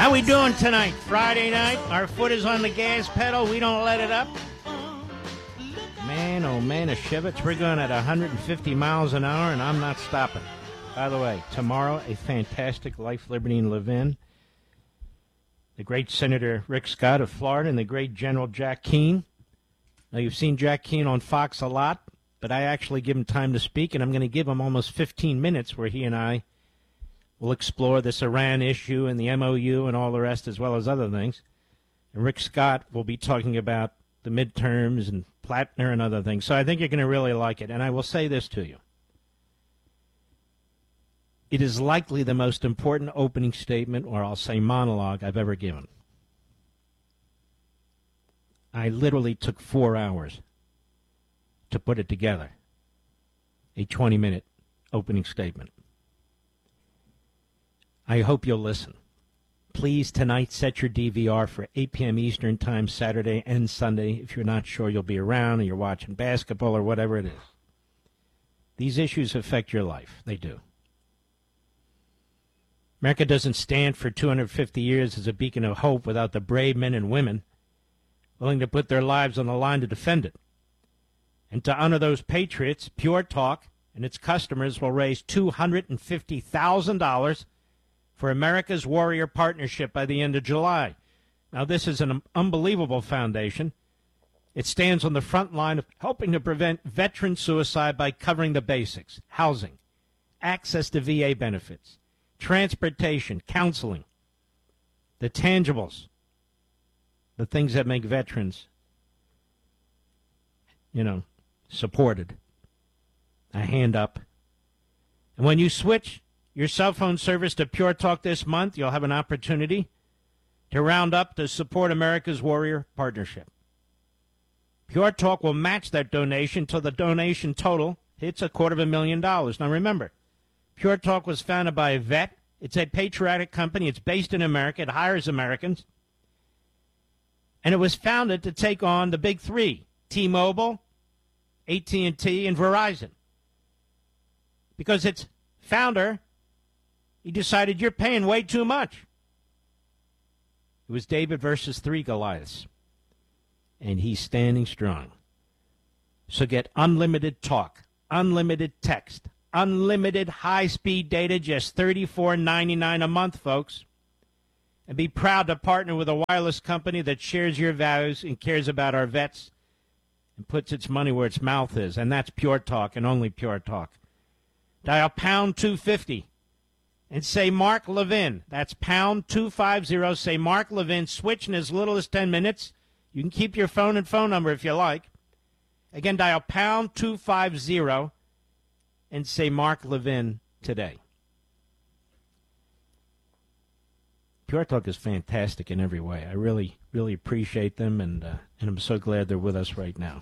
How we doing tonight? Friday night. Our foot is on the gas pedal. We don't let it up. Man, oh man, a Chevette. We're going at 150 miles an hour, and I'm not stopping. By the way, tomorrow, a fantastic Life, Liberty, and Levin. The great Senator Rick Scott of Florida and the great General Jack Keane. Now, you've seen Jack Keane on Fox a lot, but I actually give him time to speak, and I'm going to give him almost 15 minutes where he and I will explore this Iran issue and the MOU and all the rest, as well as other things. And Rick Scott will be talking about the midterms and Plattner and other things. So I think you're going to really like it. And I will say this to you. It is likely the most important opening statement, or I'll say monologue, I've ever given. I literally took 4 hours to put it together. A 20-minute opening statement. I hope you'll listen. Please, tonight, set your DVR for 8 p.m. Eastern Time, Saturday and Sunday, if you're not sure you'll be around or you're watching basketball or whatever it is. These issues affect your life. They do. America doesn't stand for 250 years as a beacon of hope without the brave men and women willing to put their lives on the line to defend it. And to honor those patriots, Pure Talk and its customers will raise $250,000 for America's Warrior Partnership by the end of July. Now, this is an unbelievable foundation. It stands on the front line of helping to prevent veteran suicide by covering the basics: housing, access to VA benefits, transportation, counseling, the tangibles, the things that make veterans, supported. A hand up. And when you switch your cell phone service to Pure Talk this month, you'll have an opportunity to round up to support America's Warrior Partnership. Pure Talk will match that donation till the donation total hits $250,000. Now remember, Pure Talk was founded by a vet. It's a patriotic company. It's based in America. It hires Americans. And it was founded to take on the big three: T-Mobile, AT&T, and Verizon. Because its founder, he decided, you're paying way too much. It was David versus 3 Goliaths. And he's standing strong. So get unlimited talk, unlimited text, unlimited high-speed data, just $34.99 a month, folks. And be proud to partner with a wireless company that shares your values and cares about our vets and puts its money where its mouth is. And that's Pure Talk and only Pure Talk. Dial pound 250 and say Mark Levin. That's pound 250. Say Mark Levin. Switch in as little as 10 minutes. You can keep your phone and phone number if you like. Again, dial pound 250 and say Mark Levin today. Pure Talk is fantastic in every way. I really, really appreciate them, and I'm so glad they're with us right now.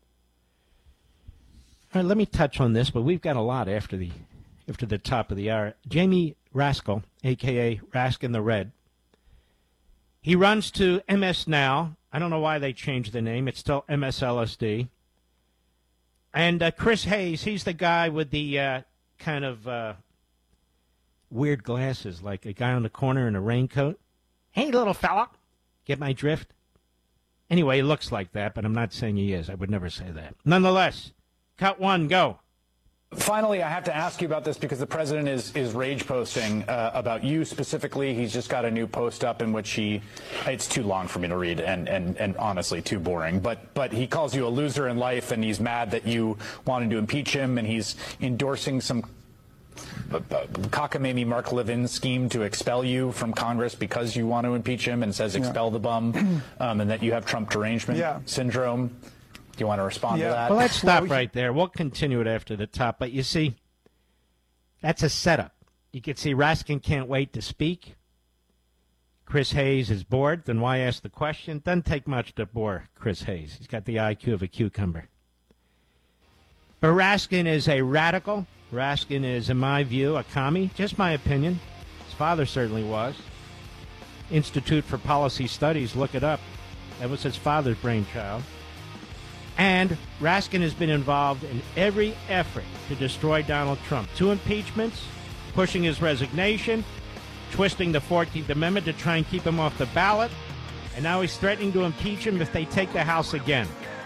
All right, let me touch on this, but we've got a lot after the top of the hour. Jamie Rascal, a.k.a. Raskin the Red, he runs to MS Now. I don't know why they changed the name. It's still MSLSD. And Chris Hayes, he's the guy with the kind of weird glasses, like a guy on the corner in a raincoat. Hey, little fella. Get my drift? Anyway, he looks like that, but I'm not saying he is. I would never say that. Nonetheless, cut one, go. Finally, I have to ask you about this because the president is rage posting about you specifically. He's just got a new post up in which it's too long for me to read and honestly too boring. But he calls you a loser in life, and he's mad that you wanted to impeach him, and he's endorsing some cockamamie Mark Levin scheme to expel you from Congress because you want to impeach him, and says expel the bum, and that you have Trump derangement syndrome. Do you want to respond to that? Well, let's stop right there. We'll continue it after the top. But you see, that's a setup. You can see Raskin can't wait to speak. Chris Hayes is bored. Then why ask the question? Doesn't take much to bore Chris Hayes. He's got the IQ of a cucumber. But Raskin is a radical. Raskin is, in my view, a commie. Just my opinion. His father certainly was. Institute for Policy Studies, look it up. That was his father's brainchild. And Raskin has been involved in every effort to destroy Donald Trump. 2 impeachments, pushing his resignation, twisting the 14th Amendment to try and keep him off the ballot. And now he's threatening to impeach him if they take the House again.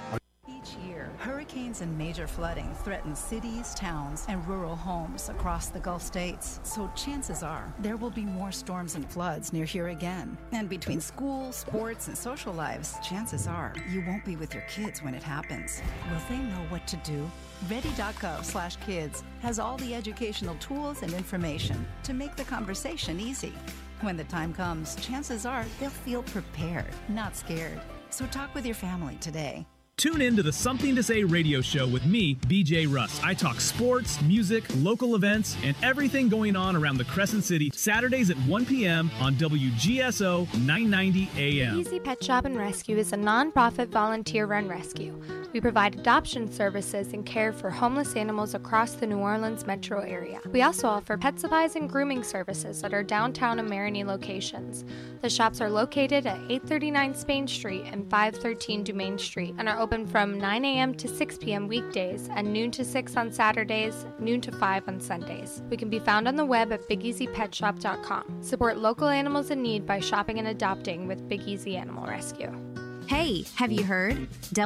Each year, hurricanes and major flooding threaten cities, towns, and rural homes across the Gulf states. So chances are there will be more storms and floods near here again. And between school, sports, and social lives, chances are you won't be with your kids when it happens. Will they know what to do? Ready.gov/kids has all the educational tools and information to make the conversation easy. When the time comes, chances are they'll feel prepared, not scared. So talk with your family today. Tune in to the Something to Say radio show with me, BJ Russ. I talk sports, music, local events, and everything going on around the Crescent City, Saturdays at 1 p.m. on WGSO 990 AM. Big Easy Pet Shop and Rescue is a non-profit volunteer-run rescue. We provide adoption services and care for homeless animals across the New Orleans metro area. We also offer pet supplies and grooming services at our downtown and Marigny locations. The shops are located at 839 Spain Street and 513 Dumaine Street and are open from 9 a.m. to 6 p.m. weekdays and noon to 6 on Saturdays, noon to 5 on Sundays. We can be found on the web at BigEasyPetShop.com. Support local animals in need by shopping and adopting with Big Easy Animal Rescue. Hey, have you heard?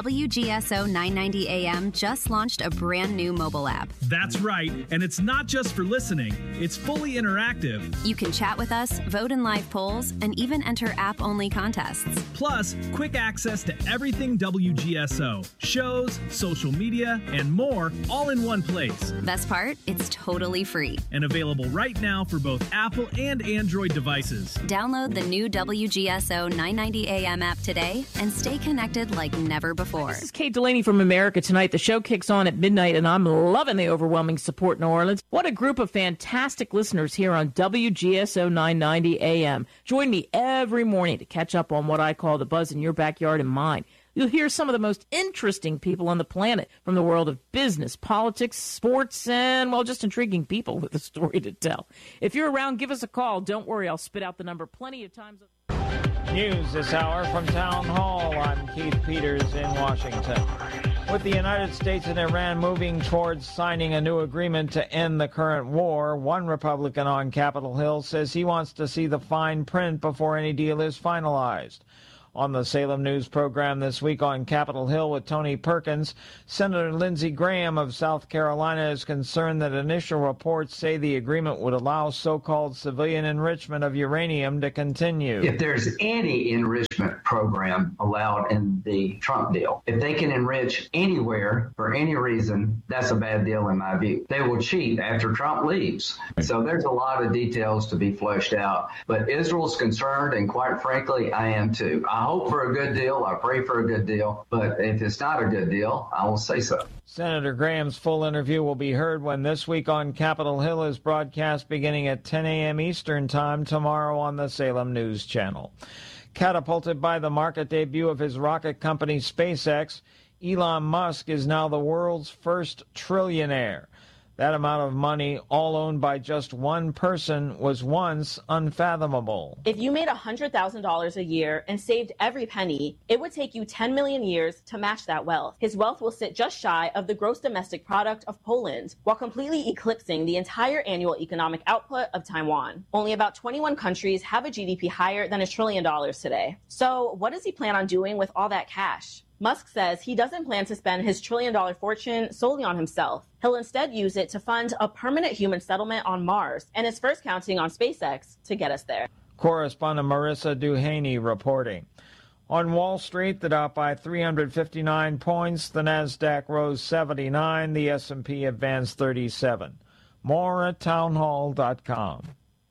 WGSO 990 AM just launched a brand new mobile app. That's right, and it's not just for listening. It's fully interactive. You can chat with us, vote in live polls, and even enter app-only contests. Plus, quick access to everything WGSO. Shows, social media, and more, all in one place. Best part? It's totally free. And available right now for both Apple and Android devices. Download the new WGSO 990 AM app today and stay connected like never before. This is Kate Delaney from America Tonight. The show kicks on at midnight, and I'm loving the overwhelming support in New Orleans. What a group of fantastic listeners here on WGSO 990 AM. Join me every morning to catch up on what I call the buzz in your backyard and mine. You'll hear some of the most interesting people on the planet from the world of business, politics, sports, and, well, just intriguing people with a story to tell. If you're around, give us a call. Don't worry, I'll spit out the number plenty of times. News this hour from Town Hall. I'm Keith Peters in Washington. With the United States and Iran moving towards signing a new agreement to end the current war, one Republican on Capitol Hill says he wants to see the fine print before any deal is finalized. On the Salem News program this week on Capitol Hill with Tony Perkins, Senator Lindsey Graham of South Carolina is concerned that initial reports say the agreement would allow so-called civilian enrichment of uranium to continue. If there's any enrichment program allowed in the Trump deal, if they can enrich anywhere for any reason, that's a bad deal in my view. They will cheat after Trump leaves. So there's a lot of details to be fleshed out. But Israel's concerned, and quite frankly, I am too. I hope for a good deal. I pray for a good deal. But if it's not a good deal, I will say so. Senator Graham's full interview will be heard when This Week on Capitol Hill is broadcast beginning at 10 a.m. Eastern Time tomorrow on the Salem News Channel. Catapulted by the market debut of his rocket company SpaceX, Elon Musk is now the world's first trillionaire. That amount of money, all owned by just one person, was once unfathomable. If you made $100,000 a year and saved every penny, it would take you 10 million years to match that wealth. His wealth will sit just shy of the gross domestic product of Poland, while completely eclipsing the entire annual economic output of Taiwan. Only about 21 countries have a GDP higher than $1 trillion today. So what does he plan on doing with all that cash? Musk says he doesn't plan to spend his $1 trillion fortune solely on himself. He'll instead use it to fund a permanent human settlement on Mars, and is first counting on SpaceX to get us there. Correspondent Marissa Duhaney reporting. On Wall Street, the Dow by 359 points, the Nasdaq rose 79, the S&P advanced 37. More at townhall.com.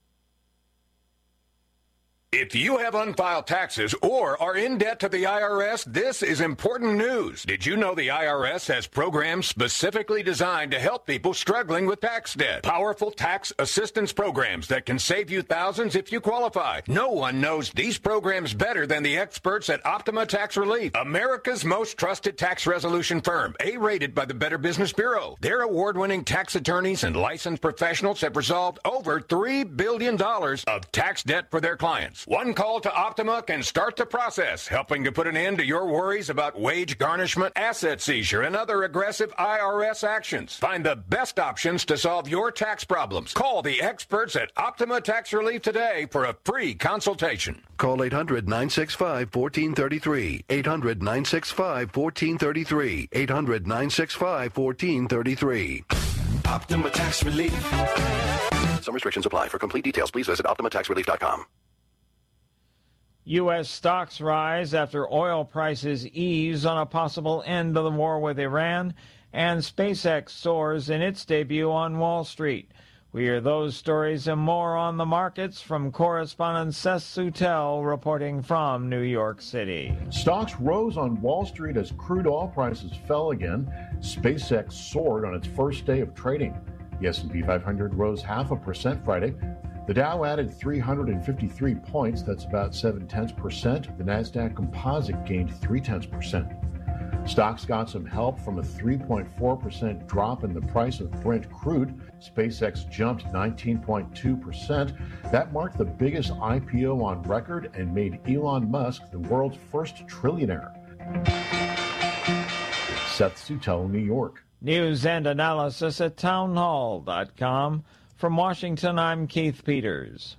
If you have unfiled taxes or are in debt to the IRS, this is important news. Did you know the IRS has programs specifically designed to help people struggling with tax debt? Powerful tax assistance programs that can save you thousands if you qualify. No one knows these programs better than the experts at Optima Tax Relief, America's most trusted tax resolution firm, A-rated by the Better Business Bureau. Their award-winning tax attorneys and licensed professionals have resolved over $3 billion of tax debt for their clients. questions. One call to Optima can start the process, helping to put an end to your worries about wage garnishment, asset seizure, and other aggressive IRS actions. Find the best options to solve your tax problems. Call the experts at Optima Tax Relief today for a free consultation. Call 800-965-1433. 800-965-1433. 800-965-1433. Optima Tax Relief. Some restrictions apply. For complete details, please visit OptimaTaxRelief.com. U.S. stocks rise after oil prices ease on a possible end of the war with Iran, and SpaceX soars in its debut on Wall Street. We hear those stories and more on the markets from correspondent Seth Soutel reporting from New York City. Stocks rose on Wall Street as crude oil prices fell again. SpaceX soared on its first day of trading. The S&P 500 rose 0.5% Friday. The Dow added 353 points, that's about 0.7%. The Nasdaq Composite gained 0.3%. Stocks got some help from a 3.4% drop in the price of Brent crude. SpaceX jumped 19.2%. That marked the biggest IPO on record and made Elon Musk the world's first trillionaire. Seth Soutel, New York. News and analysis at townhall.com. From Washington, I'm Keith Peters.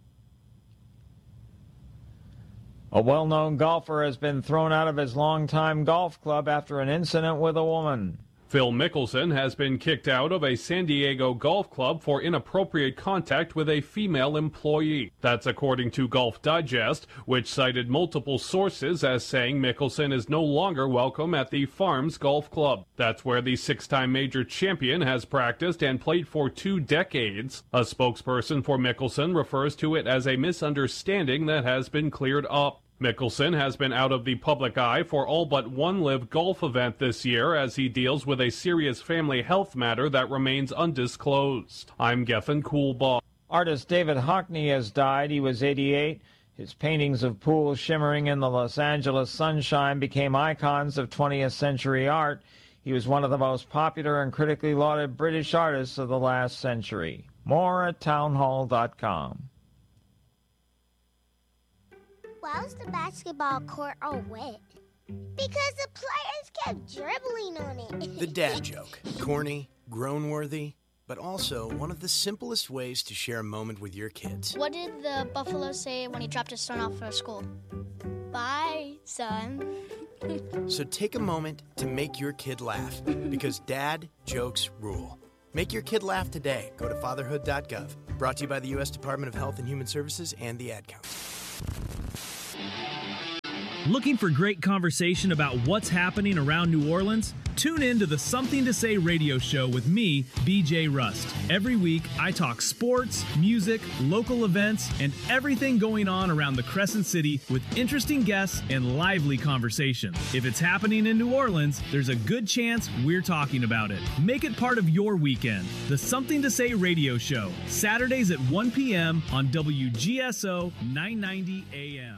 A well-known golfer has been thrown out of his longtime golf club after an incident with a woman. Phil Mickelson has been kicked out of a San Diego golf club for inappropriate contact with a female employee. That's according to Golf Digest, which cited multiple sources as saying Mickelson is no longer welcome at the Farms Golf Club. That's where the six-time major champion has practiced and played for 2 decades. A spokesperson for Mickelson refers to it as a misunderstanding that has been cleared up. Mickelson has been out of the public eye for all but one live golf event this year as he deals with a serious family health matter that remains undisclosed. I'm Gethin Coolbaugh. Artist David Hockney has died. He was 88. His paintings of pools shimmering in the Los Angeles sunshine became icons of 20th century art. He was one of the most popular and critically lauded British artists of the last century. More at townhall.com. Why was the basketball court all wet? Because the players kept dribbling on it. The dad joke. Corny, groan-worthy, but also one of the simplest ways to share a moment with your kids. What did the buffalo say when he dropped his son off for school? Bye, son. So take a moment to make your kid laugh, because dad jokes rule. Make your kid laugh today. Go to fatherhood.gov. Brought to you by the U.S. Department of Health and Human Services and the Ad Council. Looking for great conversation about what's happening around New Orleans? Tune in to the Something to Say radio show with me, BJ Rust. Every week, I talk sports, music, local events, and everything going on around the Crescent City with interesting guests and lively conversation. If it's happening in New Orleans, there's a good chance we're talking about it. Make it part of your weekend. The Something to Say radio show, Saturdays at 1 p.m. on WGSO 990 AM.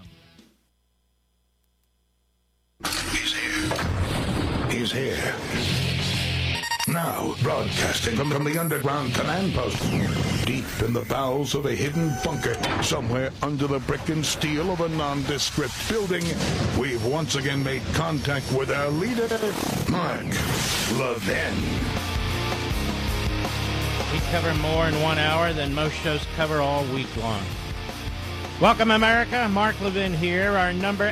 He's here. Now, broadcasting from the underground command post, deep in the bowels of a hidden bunker, somewhere under the brick and steel of a nondescript building, we've once again made contact with our leader, Mark Levin. We cover more in 1 hour than most shows cover all week long. Welcome, America. Mark Levin here. Our number,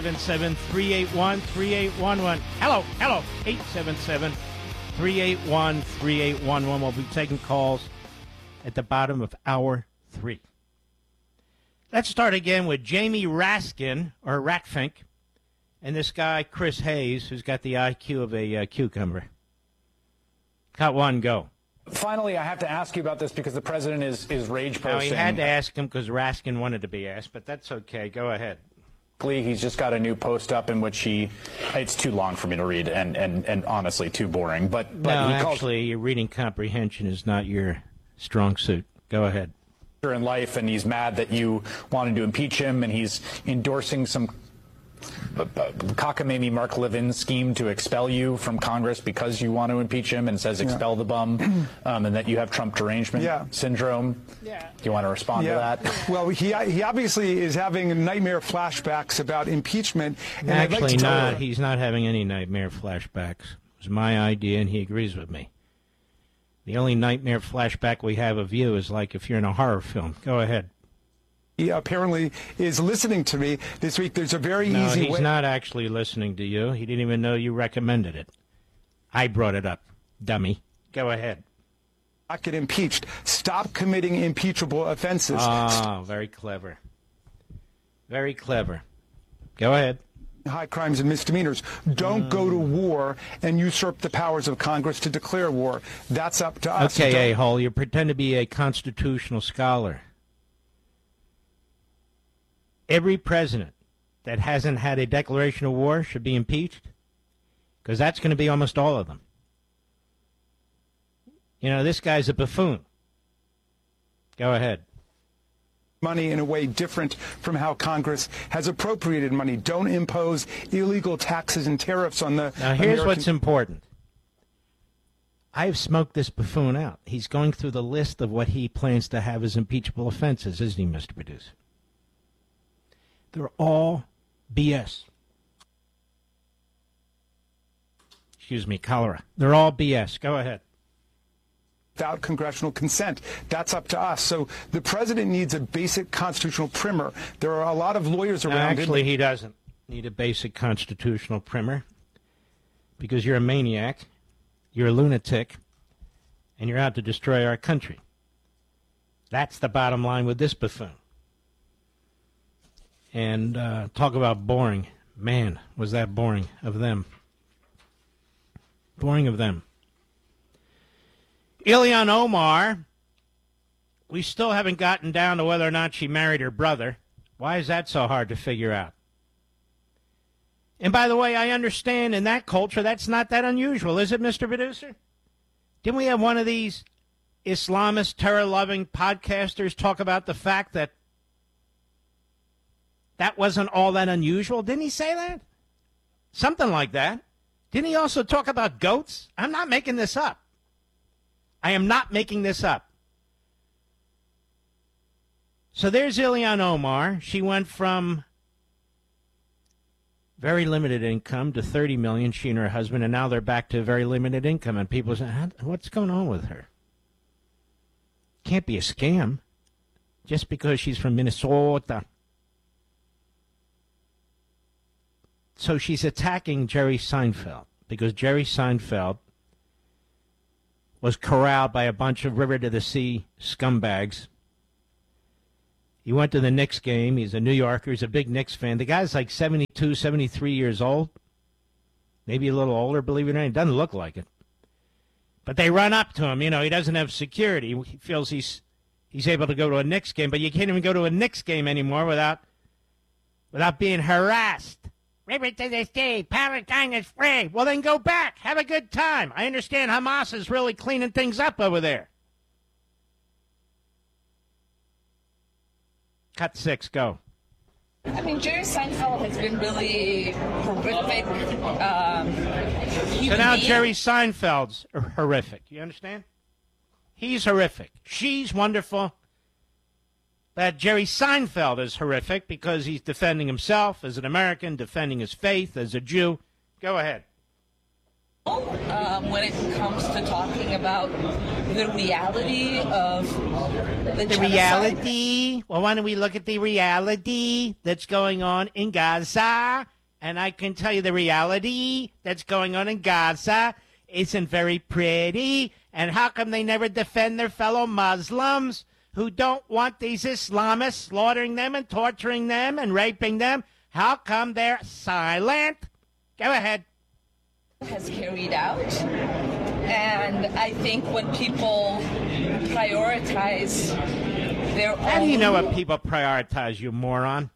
877-381-3811. Hello. 877-381-3811. We'll be taking calls at the bottom of hour 3. Let's start again with Jamie Raskin, or Ratfink, and this guy, Chris Hayes, who's got the IQ of a cucumber. Cut one, go. Finally, I have to ask you about this because the president is rage posting. No, he had to ask him because Raskin wanted to be asked, but that's okay. Go ahead. He's just got a new post up in which it's too long for me to read and honestly too boring. But no, actually, your reading comprehension is not your strong suit. Go ahead. In life, and he's mad that you wanted to impeach him, and he's endorsing some cockamamie Mark Levin scheme to expel you from Congress because you want to impeach him and says expel the bum, and that you have Trump derangement syndrome. Do you want to respond to that? Well, he obviously is having nightmare flashbacks about impeachment. And Actually, not. He's not having any nightmare flashbacks. It was my idea, and he agrees with me. The only nightmare flashback we have of you is like if you're in a horror film. Go ahead. He apparently is listening to me this week. There's a very easy way. No, he's not actually listening to you. He didn't even know you recommended it. I brought it up, dummy. Go ahead. Not get impeached. Stop committing impeachable offenses. Oh, very clever. Very clever. Go ahead. High crimes and misdemeanors. Don't go to war and usurp the powers of Congress to declare war. That's up to us. Okay, a-hole, you pretend to be a constitutional scholar. Every president that hasn't had a declaration of war should be impeached, because that's going to be almost all of them. You know, this guy's a buffoon. Go ahead. Money in a way different from how Congress has appropriated money. Don't impose illegal taxes and tariffs on the Now, here's what's important. I have smoked this buffoon out. He's going through the list of what he plans to have as impeachable offenses, isn't he, Mr. Producer? They're all BS. Excuse me, cholera. They're all BS. Go ahead. Without congressional consent. That's up to us. So the president needs a basic constitutional primer. There are a lot of lawyers around. Actually, he doesn't need a basic constitutional primer, because you're a maniac, you're a lunatic, and you're out to destroy our country. That's the bottom line with this buffoon. And talk about boring. Man, was that boring of them. Boring of them. Ilhan Omar, we still haven't gotten down to whether or not she married her brother. Why is that so hard to figure out? And by the way, I understand in that culture that's not that unusual, is it, Mr. Producer? Didn't we have one of these Islamist, terror-loving podcasters talk about the fact that that wasn't all that unusual? Didn't he say that? Something like that. Didn't he also talk about goats? I'm not making this up. I am not making this up. So there's Ilhan Omar. She went from very limited income to $30 million, she and her husband, and now they're back to very limited income. And people say, what's going on with her? Can't be a scam just because she's from Minnesota. So she's attacking Jerry Seinfeld because Jerry Seinfeld was corralled by a bunch of river-to-the-sea scumbags. He went to the Knicks game. He's a New Yorker. He's a big Knicks fan. The guy's like 72, 73 years old. Maybe a little older, believe it or not. He doesn't look like it. But they run up to him. You know, he doesn't have security. He feels he's able to go to a Knicks game, but you can't even go to a Knicks game anymore without being harassed. River to the sea, Palestine is free. Well, then go back. Have a good time. I understand Hamas is really cleaning things up over there. Cut 6, go. I mean, Jerry Seinfeld has been really horrific. So now Jerry Seinfeld's horrific. You understand? He's horrific. She's wonderful. But Jerry Seinfeld is horrific because he's defending himself as an American, defending his faith as a Jew. Go ahead. When it comes to talking about the reality of the genocide. Reality? Well, why don't we look at the reality that's going on in Gaza? And I can tell you the reality that's going on in Gaza isn't very pretty. And how come they never defend their fellow Muslims who don't want these Islamists slaughtering them and torturing them and raping them? How come they're silent? Go ahead. Has carried out. And I think when people prioritize their own... How do you know what people prioritize, you moron?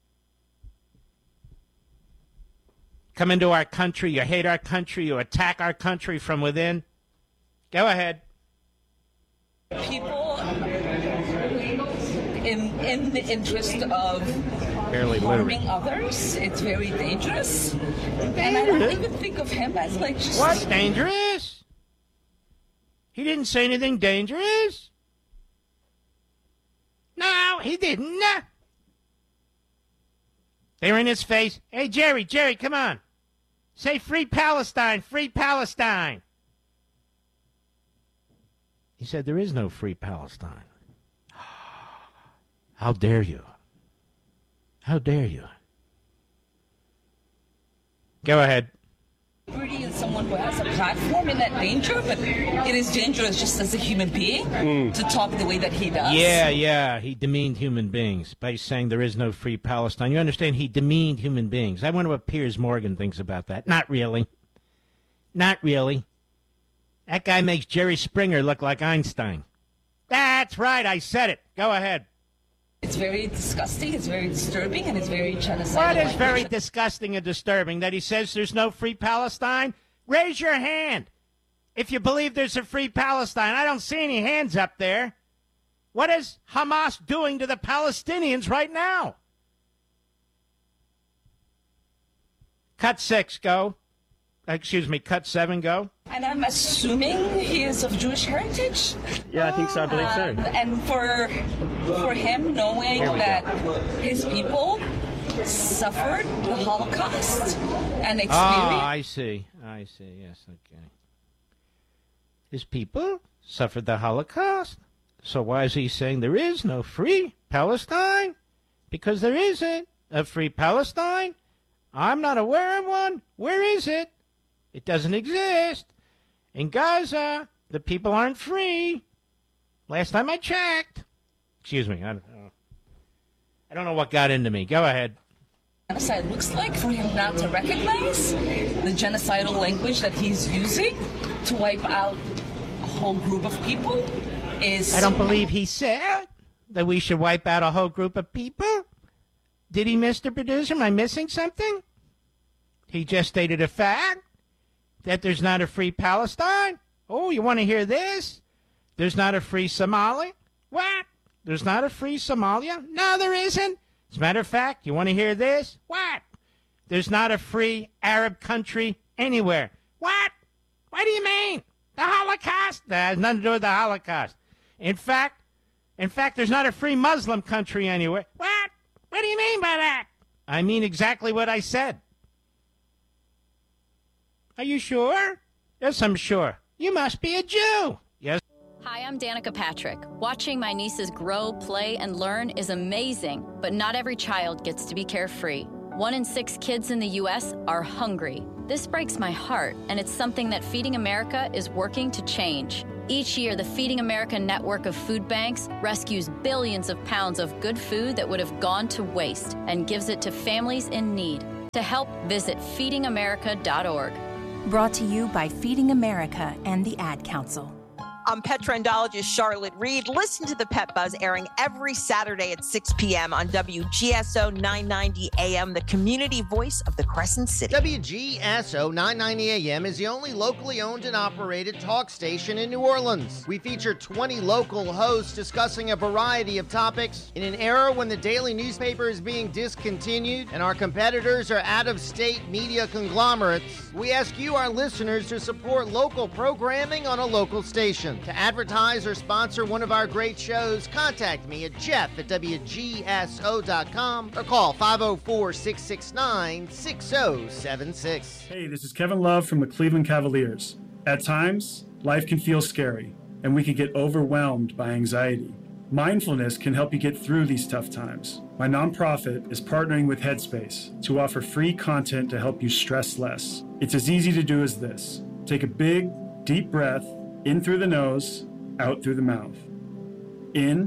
Come into our country, you hate our country, you attack our country from within. Go ahead. People in the interest of harming others. It's very dangerous. And I don't even think of him as like just... What's dangerous? He didn't say anything dangerous. No, he didn't. They were in his face. Hey, Jerry, come on. Say free Palestine, free Palestine. He said there is no free Palestine. How dare you? How dare you? Go ahead. Liberty is someone who has a platform in that danger, but it is dangerous just as a human being to talk the way that he does. Yeah, he demeaned human beings by saying there is no free Palestine. You understand? He demeaned human beings. I wonder what Piers Morgan thinks about that. Not really. Not really. That guy makes Jerry Springer look like Einstein. That's right, I said it. Go ahead. It's very disgusting, it's very disturbing, and it's very genocidal. What is very disgusting and disturbing? That he says there's no free Palestine? Raise your hand if you believe there's a free Palestine. I don't see any hands up there. What is Hamas doing to the Palestinians right now? Cut 6, go. Excuse me, cut 7, go. And I'm assuming he is of Jewish heritage? Yeah, I think so. I believe so. And for him knowing that his people suffered the Holocaust and experienced... Oh, I see, yes, okay. His people suffered the Holocaust? So why is he saying there is no free Palestine? Because there isn't a free Palestine. I'm not aware of one. Where is it? It doesn't exist. In Gaza, the people aren't free. Last time I checked. Excuse me. I don't know what got into me. Go ahead. Genocide looks like for him not to recognize the genocidal language that he's using to wipe out a whole group of people is... I don't believe he said that we should wipe out a whole group of people. Did he, Mr. Producer? Am I missing something? He just stated a fact. That there's not a free Palestine? Oh, you want to hear this? There's not a free Somali? What? There's not a free Somalia? No, there isn't. As a matter of fact, you want to hear this? What? There's not a free Arab country anywhere. What? What do you mean? The Holocaust? That has nothing to do with the Holocaust. In fact, there's not a free Muslim country anywhere. What? What do you mean by that? I mean exactly what I said. Are you sure? Yes, I'm sure. You must be a Jew. Yes. Hi, I'm Danica Patrick. Watching my nieces grow, play, and learn is amazing, but not every child gets to be carefree. 1 in 6 kids in the U.S. are hungry. This breaks my heart, and it's something that Feeding America is working to change. Each year, the Feeding America network of food banks rescues billions of pounds of good food that would have gone to waste and gives it to families in need. To help, visit feedingamerica.org. Brought to you by Feeding America and the Ad Council. I'm pet trendologist Charlotte Reed. Listen to the Pet Buzz airing every Saturday at 6 p.m. on WGSO 990 AM, the community voice of the Crescent City. WGSO 990 AM is the only locally owned and operated talk station in New Orleans. We feature 20 local hosts discussing a variety of topics. In an era when the daily newspaper is being discontinued and our competitors are out-of-state media conglomerates, we ask you, our listeners, to support local programming on a local station. To advertise or sponsor one of our great shows, contact me at jeff@wgso.com or call 504-669-6076. Hey, this is Kevin Love from the Cleveland Cavaliers. At times, life can feel scary, and we can get overwhelmed by anxiety. Mindfulness can help you get through these tough times. My nonprofit is partnering with Headspace to offer free content to help you stress less. It's as easy to do as this. Take a big, deep breath, in through the nose, out through the mouth. In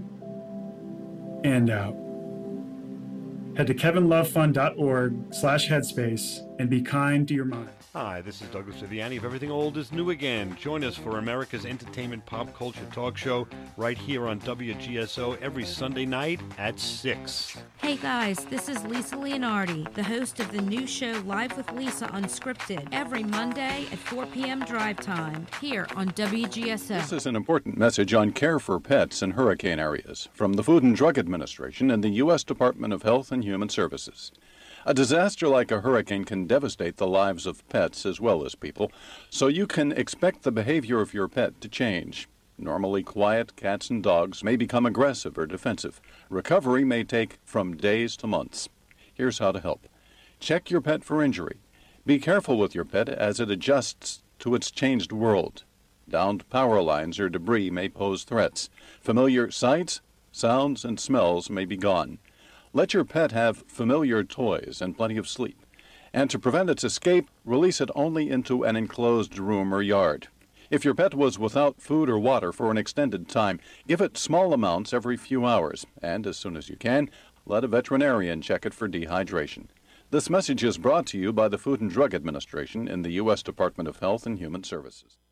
and out. Head to kevinlovefund.org/headspace and be kind to your mind. Hi, this is Douglas Viviani of Everything Old is New Again. Join us for America's entertainment pop culture talk show right here on WGSO every Sunday night at 6. Hey guys, this is Lisa Leonardi, the host of the new show Live with Lisa Unscripted, every Monday at 4 p.m. drive time here on WGSO. This is an important message on care for pets in hurricane areas from the Food and Drug Administration and the U.S. Department of Health and Human Services. A disaster like a hurricane can devastate the lives of pets as well as people, so you can expect the behavior of your pet to change. Normally quiet cats and dogs may become aggressive or defensive. Recovery may take from days to months. Here's how to help. Check your pet for injury. Be careful with your pet as it adjusts to its changed world. Downed power lines or debris may pose threats. Familiar sights, sounds, and smells may be gone. Let your pet have familiar toys and plenty of sleep. And to prevent its escape, release it only into an enclosed room or yard. If your pet was without food or water for an extended time, give it small amounts every few hours. And as soon as you can, let a veterinarian check it for dehydration. This message is brought to you by the Food and Drug Administration in the U.S. Department of Health and Human Services.